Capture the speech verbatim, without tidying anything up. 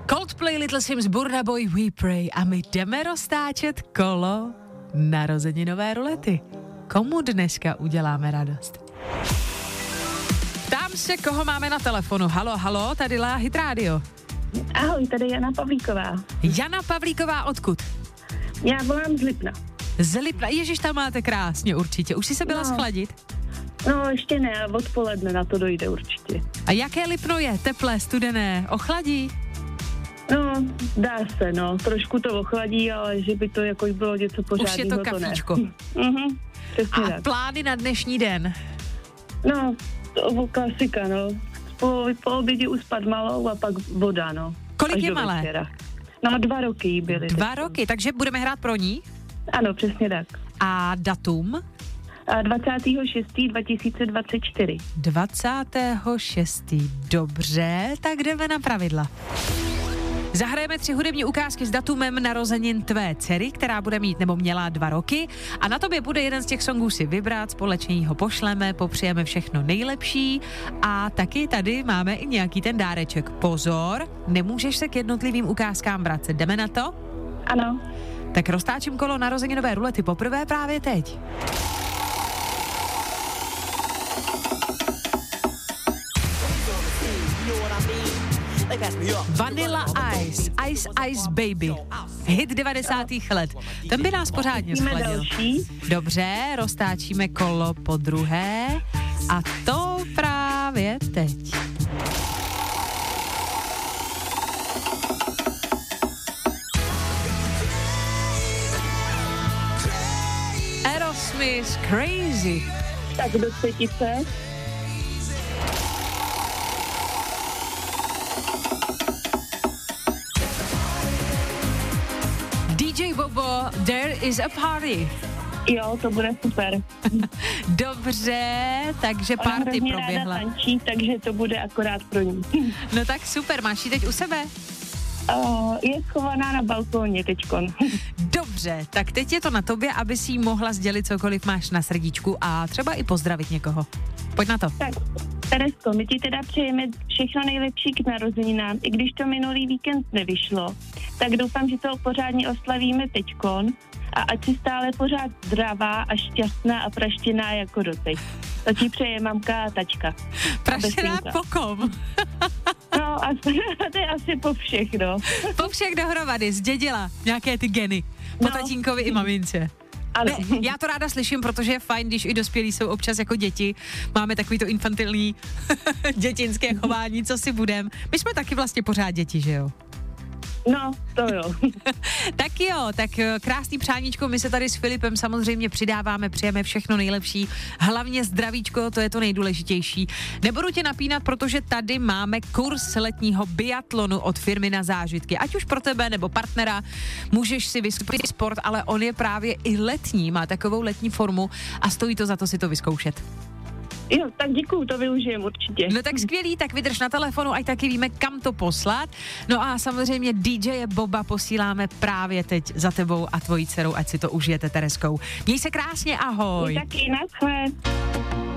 Coldplay, Little Sims, Burna Boy, We Pray a my jdeme roztáčet kolo narozeninové rulety. Komu dneska uděláme radost? Ptám se, koho máme na telefonu. Halo, halo, tady Lá Hit Radio. Ahoj, tady Jana Pavlíková. Jana Pavlíková, odkud? Já volám z Lipna. Z Lipna, ježiš, tam máte krásně určitě. Už jsi se byla No. schladit? No, ještě ne, odpoledne na to dojde určitě. A jaké Lipno je? Teplé, studené, ochladí? No, dá se, no, trošku to ochladí, ale že by to jako bylo něco pořádného, Už je to kafíčko. Mhm, přesně A tak. plány na dnešní den? No, to klasika, no. Po, po obědě uspat malou a pak voda, no. Kolik Až je do malé? večera. No, dva roky jí byly. Dva teď. roky, takže budeme hrát pro ní? Ano, přesně tak. A datum? A dvacátého šestého dva tisíce dvacet čtyři. dvacátého šestého Dobře, tak jdeme na pravidla. Zahrajeme tři hudební ukázky s datumem narozenin tvé dcery, která bude mít nebo měla dva roky a na tobě bude jeden z těch songů si vybrat, společně jí ho pošleme, popřejeme všechno nejlepší a taky tady máme i nějaký ten dáreček. Pozor, nemůžeš se k jednotlivým ukázkám vracet. Jdeme na to? Ano. Tak roztáčím kolo narozeninové rulety poprvé právě teď. Vanilla Ice, Ice Ice Baby, hit devadesátých let. Ten by nás pořádně Jdeme schladil. další. Dobře, roztáčíme kolo po druhé a to právě teď. Aerosmith Crazy. Tak do třetice. dý džej Bobo, There is a Party. Jo, to bude super. Dobře, takže Ona party hrozně proběhla. ráda tančí, takže to bude akorát pro ní. No tak super, máš ji teď u sebe? Uh, je schovaná na balkóně teďkon. Dobře, tak teď je to na tobě, aby si jí mohla sdělit cokoliv máš na srdíčku a třeba i pozdravit někoho. Pojď na to. Tak, Teresko, my ti teda přejeme všechno nejlepší k narozeninám, i když to minulý víkend nevyšlo. Tak doufám, že to pořádně oslavíme teďkon a ať si stále pořád zdravá a šťastná a praštěná jako doteď. To ti přeje mamka a tačka. Praštěná Besinka. pokom. No, a to je asi po všech, no. Po všech dohromady, zdědila nějaké ty geny. Po No. tatínkovi i mamince. Ano. Ne, já to ráda slyším, protože je fajn, když i dospělí jsou občas jako děti. Máme takový to infantilní dětinské chování, co si budem. My jsme taky vlastně pořád děti, že jo? No, to jo. Tak jo, tak krásný přáníčko, my se tady s Filipem samozřejmě přidáváme, přejeme všechno nejlepší, hlavně zdravíčko, to je to nejdůležitější. Nebudu tě napínat, protože tady máme kurz letního biatlonu od firmy Na zážitky, ať už pro tebe nebo partnera, můžeš si vyzkoušet sport, ale on je právě i letní, má takovou letní formu a stojí to za to si to vyzkoušet. Jo, tak děkuju, to využijem určitě. No tak skvělý, tak vydrž na telefonu, ať taky víme, kam to poslat. No a samozřejmě dý džeje Boba posíláme právě teď za tebou a tvojí dcerou, ať si to užijete, Tereskou. Měj se krásně, ahoj. Taky, naschle.